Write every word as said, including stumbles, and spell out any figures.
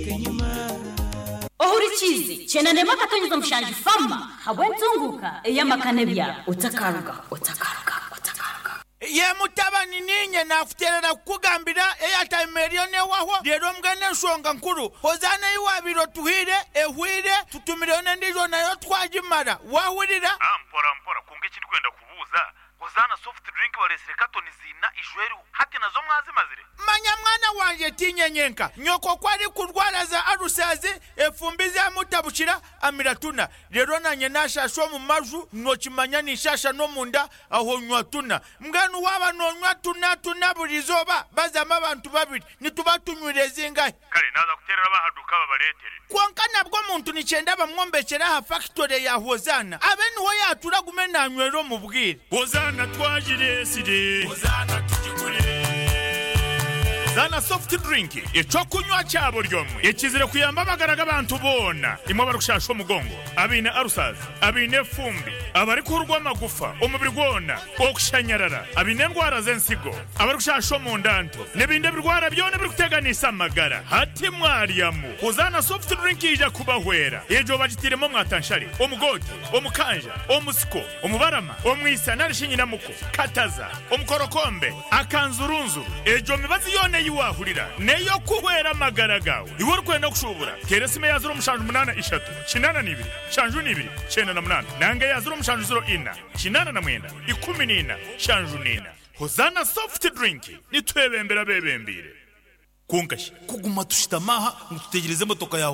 Ohurichizi chena nema katonyeza mshanje fama habwentunguka eyamakane bya utakaruga utakaruga utakaruga ye mutabani ninye nafuterera kugambira eyatime erione waho rero mgane nshonga nkuru hozana iwabiro tuhire ehwire tutumirone ndijo nayo twajimara wahurira ampora mpora kunge kindi kwenda kubuza hozana soft drink walesere katoni zina ijweru hati nazo mwazimazire manya mwana wanje tinyenyenka nyoko kwari kurwara za arusazi efumbiza mutabushira amiratuna rero nanye nashasho mu maju nokimanya nishasha no munda aho nywatuna mganu waba no nywatuna tuna burizoba bazama abantu babiri nitubatunyureze ngahe kare naza kuterera bahaduka babaletere kwanka nabwo muntu nicenda bamwombekera ha factory ya hozana abeni ho yatura gumena nywero mu bwire hozana twajire sire hozana tujigure Zana soft drink ico kunywa cyabo ryomwe ikizire kuyamba bagaraga abantu bona imwe barushasho mugongo abine arusazi abine fumbi abari kurwa magufa umubiri gwona okushanyarara abine ndwara zensigo abarushasho mu ndanto nebinde birwara byone biri kuteganisa amagara hati mwariyamu uzana soft drink ija kubahwera ejo bagitiremo mwatanshari omugoti omukanja omusiko omubarama omwisa narishinyina muko kataza omukorokombe akanzurunzu ejo mibazi yone yiwahurira neyo kuhwera magara gawe iwo rukwenda kushubura keresime yazuro mushanju munana ishatu kinana nibiri shanju nibiri chena na munana nange yazuro mushanju zero ina kinana na mwenda ikumi nina shanju nina hozana soft drink nitwebembera bebembire kungashi kuguma tushitamaha ngutegereze motoka yawe